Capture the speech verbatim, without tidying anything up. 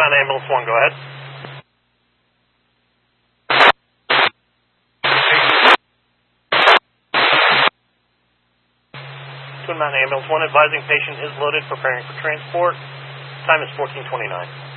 Mountain Ambulance one, go ahead. Twin Mountain Ambulance one, advising patient is loaded, preparing for transport. Time is fourteen twenty-nine.